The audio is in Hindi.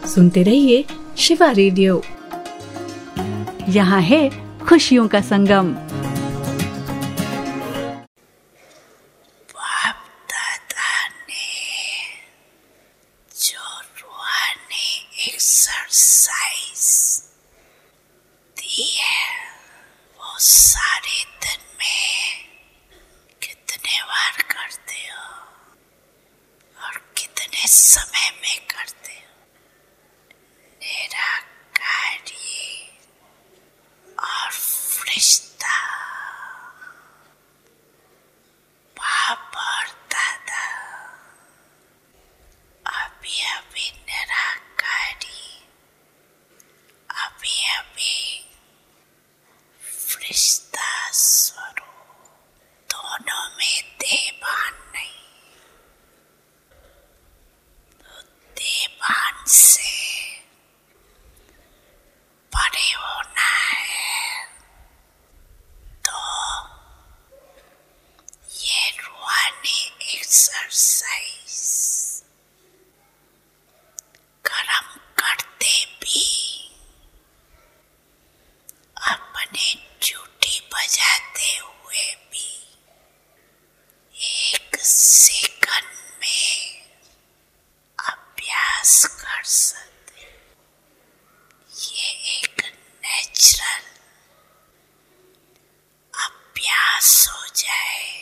सुनते रहिए शिवा रेडियो। यहाँ है खुशियों का संगम। बाप दादा ने जो रूहानी एक्सरसाइज दी है, वो सारे दिन में कितने बार करते हो और कितने समय में करते हो? निराकारी और फरिश्ता, बाप और दादा। अभी अभी निराकारी, अभी अभी फरिश्ता स्वरूप, दोनों में देवान नहीं। तो देवान से परे होना है तो ये रूहानी एक्सरसाइज कर्म करते भी, अपनी ड्यूटी बजाते हुए भी, एक सेकंड में अभ्यास कर सकते। ये एक नेचुरल अभ्यास हो जाए